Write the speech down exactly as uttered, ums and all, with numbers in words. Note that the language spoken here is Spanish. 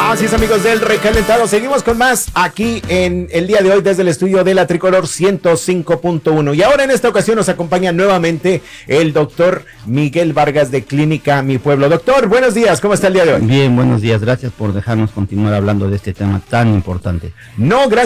Así es, amigos del Recalentado, seguimos con más aquí en el día de hoy desde el estudio de la Tricolor ciento cinco punto uno. Y ahora en esta ocasión nos acompaña nuevamente el doctor Miguel Vargas de Clínica Mi Pueblo. Doctor, buenos días, ¿cómo está el día de hoy? Bien, buenos días, gracias por dejarnos continuar hablando de este tema tan importante. No, gracias.